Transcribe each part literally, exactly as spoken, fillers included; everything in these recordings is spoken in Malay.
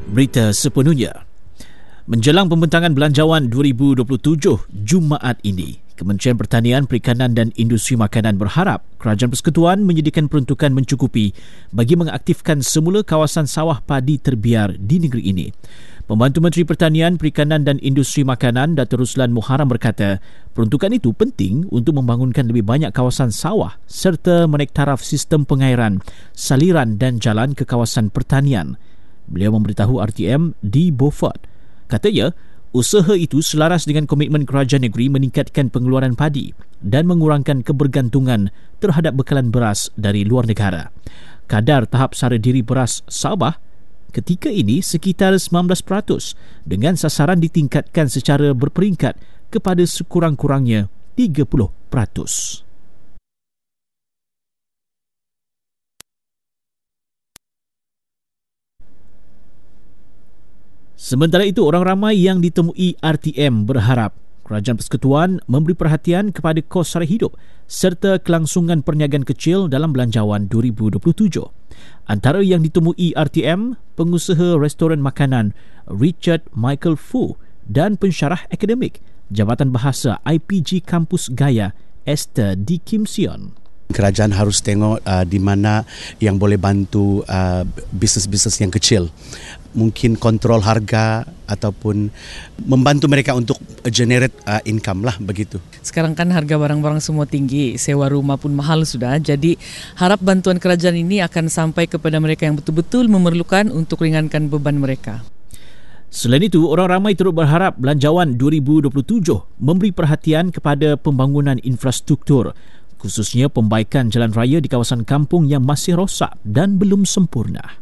Berita sepenuhnya. Menjelang pembentangan Belanjawan dua ribu dua puluh tujuh Jumaat ini, Kementerian Pertanian, Perikanan dan Industri Makanan berharap Kerajaan Persekutuan menyediakan peruntukan mencukupi bagi mengaktifkan semula kawasan sawah padi terbiar di negeri ini. Pembantu Menteri Pertanian, Perikanan dan Industri Makanan, Dato' Ruslan Muharram berkata, peruntukan itu penting untuk membangunkan lebih banyak kawasan sawah serta menaik taraf sistem pengairan, saliran dan jalan ke kawasan pertanian. Beliau memberitahu R T M di Beaufort. Katanya, usaha itu selaras dengan komitmen kerajaan negeri meningkatkan pengeluaran padi dan mengurangkan kebergantungan terhadap bekalan beras dari luar negara. Kadar tahap sara diri beras Sabah ketika ini sekitar sembilan belas peratus dengan sasaran ditingkatkan secara berperingkat kepada sekurang-kurangnya tiga puluh peratus. Sementara itu, orang ramai yang ditemui R T M berharap Kerajaan Persekutuan memberi perhatian kepada kos sara hidup serta kelangsungan perniagaan kecil dalam Belanjawan dua ribu dua puluh tujuh. Antara yang ditemui R T M, pengusaha restoran makanan Richard Michael Fu dan pensyarah akademik Jabatan Bahasa I P G Kampus Gaya Esther D. Kim Sion. Kerajaan harus tengok uh, di mana yang boleh bantu uh, bisnes-bisnes yang kecil. Mungkin kontrol harga ataupun membantu mereka untuk generate uh, income lah begitu. Sekarang kan harga barang-barang semua tinggi, sewa rumah pun mahal sudah. Jadi harap bantuan kerajaan ini akan sampai kepada mereka yang betul-betul memerlukan untuk ringankan beban mereka. Selain itu, orang ramai turut berharap Belanjawan dua ribu dua puluh tujuh memberi perhatian kepada pembangunan infrastruktur, khususnya pembaikan jalan raya di kawasan kampung yang masih rosak dan belum sempurna.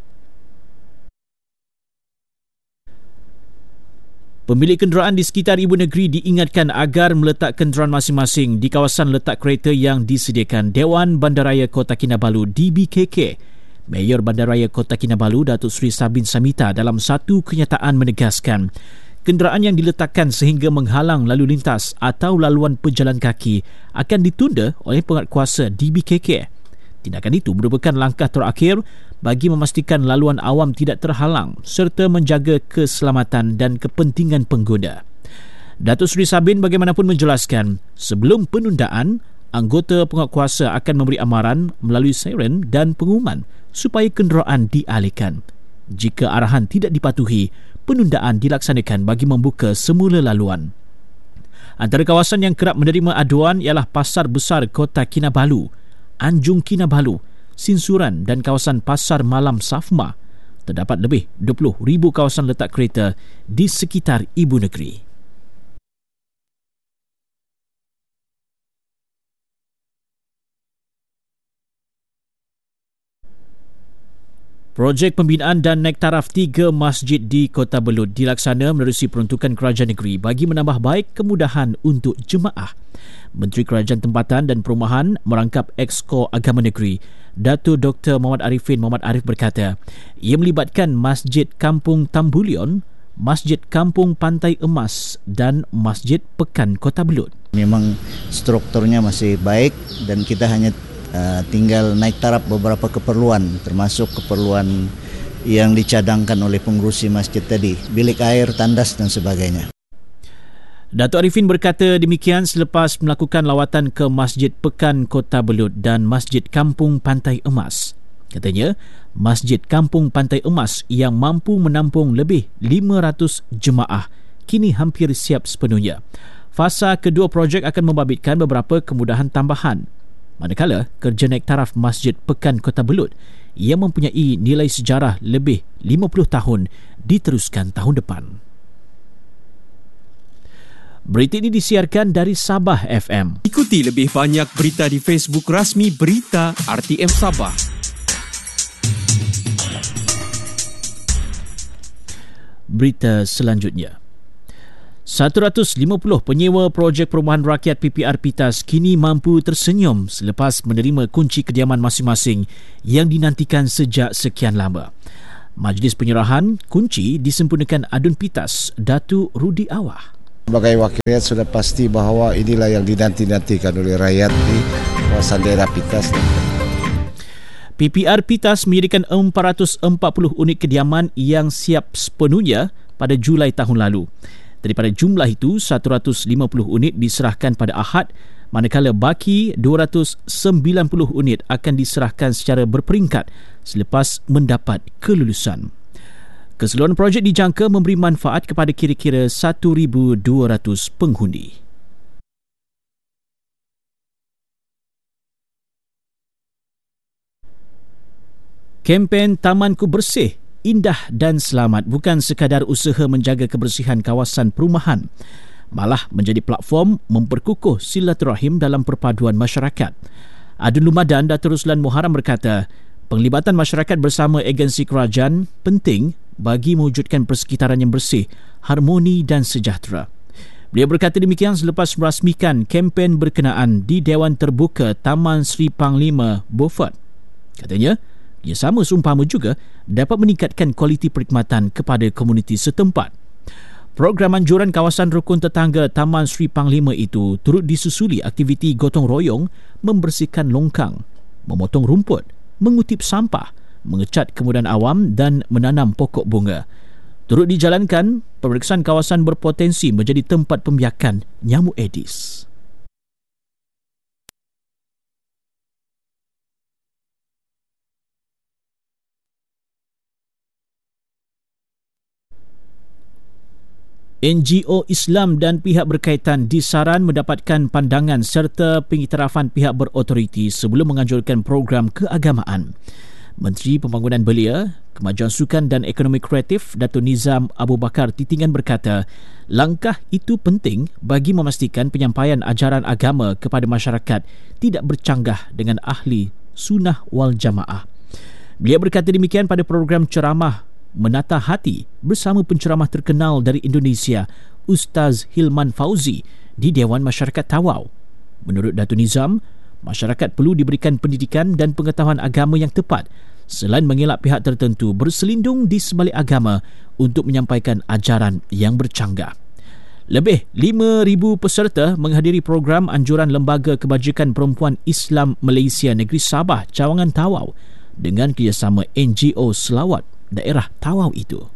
Pemilik kenderaan di sekitar ibu negeri diingatkan agar meletak kenderaan masing-masing di kawasan letak kereta yang disediakan Dewan Bandaraya Kota Kinabalu D B K K. Mayor Bandaraya Kota Kinabalu, Datuk Seri Sabin Samita, dalam satu kenyataan menegaskan kenderaan yang diletakkan sehingga menghalang lalu lintas atau laluan pejalan kaki akan ditunda oleh penguatkuasa D B K K. Tindakan itu merupakan langkah terakhir bagi memastikan laluan awam tidak terhalang serta menjaga keselamatan dan kepentingan pengguna. Datuk Seri Sabin bagaimanapun menjelaskan, sebelum penundaan, anggota penguatkuasa akan memberi amaran melalui siren dan pengumuman supaya kenderaan dialihkan. Jika arahan tidak dipatuhi, penundaan dilaksanakan bagi membuka semula laluan. Antara kawasan yang kerap menerima aduan ialah Pasar Besar Kota Kinabalu, Anjung Kinabalu, Sinsuran dan kawasan Pasar Malam Safma. Terdapat lebih dua puluh ribu kawasan letak kereta di sekitar ibu negeri. Projek pembinaan dan naik taraf tiga masjid di Kota Belud dilaksana menerusi peruntukan kerajaan negeri bagi menambah baik kemudahan untuk jemaah. Menteri Kerajaan Tempatan dan Perumahan merangkap Exco Agama Negeri, Datuk Doktor Muhammad Arifin Muhammad Arif berkata, ia melibatkan Masjid Kampung Tambulion, Masjid Kampung Pantai Emas dan Masjid Pekan Kota Belud. Memang strukturnya masih baik dan kita hanya Uh, tinggal naik taraf beberapa keperluan, termasuk keperluan yang dicadangkan oleh pengurusi masjid tadi, bilik air, tandas dan sebagainya. Datuk Arifin berkata demikian selepas melakukan lawatan ke Masjid Pekan Kota Belud dan Masjid Kampung Pantai Emas. Katanya, Masjid Kampung Pantai Emas yang mampu menampung lebih lima ratus jemaah kini hampir siap sepenuhnya. Fasa kedua projek akan membabitkan beberapa kemudahan tambahan. Manakala kerja naik taraf Masjid Pekan Kota Belud yang mempunyai nilai sejarah lebih lima puluh tahun diteruskan tahun depan. Berita ini disiarkan dari Sabah F M. Ikuti lebih banyak berita di Facebook rasmi Berita R T M Sabah. Berita selanjutnya. seratus lima puluh penyewa projek perumahan rakyat P P R Pitas kini mampu tersenyum selepas menerima kunci kediaman masing-masing yang dinantikan sejak sekian lama. Majlis penyerahan kunci disempurnakan Adun Pitas, Datuk Rudi Awah. Sebagai wakil rakyat sudah pasti bahawa inilah yang dinanti-nantikan oleh rakyat di kawasan daerah Pitas. P P R PITAS menyediakan empat ratus empat puluh unit kediaman yang siap sepenuhnya pada Julai tahun lalu. Daripada jumlah itu, seratus lima puluh unit diserahkan pada Ahad, manakala baki dua ratus sembilan puluh unit akan diserahkan secara berperingkat selepas mendapat kelulusan. Keseluruhan projek dijangka memberi manfaat kepada kira-kira seribu dua ratus pengundi. Kempen Tamanku Bersih, Indah dan Selamat bukan sekadar usaha menjaga kebersihan kawasan perumahan, malah menjadi platform memperkukuh silaturahim dalam perpaduan masyarakat. Adun Lumadan Datuk Ruslan Muharram berkata, penglibatan masyarakat bersama agensi kerajaan penting bagi mewujudkan persekitaran yang bersih, harmoni dan sejahtera. Beliau berkata demikian selepas merasmikan kempen berkenaan di Dewan Terbuka Taman Sri Panglima Beaufort. Katanya, ia sama seumpama juga dapat meningkatkan kualiti perkhidmatan kepada komuniti setempat. Program anjuran kawasan rukun tetangga Taman Sri Panglima itu turut disusuli aktiviti gotong royong membersihkan longkang, memotong rumput, mengutip sampah, mengecat kemudahan awam dan menanam pokok bunga. Turut dijalankan pemeriksaan kawasan berpotensi menjadi tempat pembiakan nyamuk Aedes. N G O Islam dan pihak berkaitan disaran mendapatkan pandangan serta pengiktirafan pihak berautoriti sebelum menganjurkan program keagamaan. Menteri Pembangunan Belia, Kemajuan Sukan dan Ekonomi Kreatif Datuk Nizam Abu Bakar Titingan berkata, langkah itu penting bagi memastikan penyampaian ajaran agama kepada masyarakat tidak bercanggah dengan ahli sunnah wal jamaah. Beliau berkata demikian pada program ceramah Menata Hati bersama penceramah terkenal dari Indonesia, Ustaz Hilman Fauzi di Dewan Masyarakat Tawau. Menurut Datuk Nizam, masyarakat perlu diberikan pendidikan dan pengetahuan agama yang tepat selain mengelak pihak tertentu berselindung di sebalik agama untuk menyampaikan ajaran yang bercanggah. Lebih lima ribu peserta menghadiri program anjuran Lembaga Kebajikan Perempuan Islam Malaysia Negeri Sabah, Cawangan Tawau dengan kerjasama N G O Selawat daerah Tawau itu.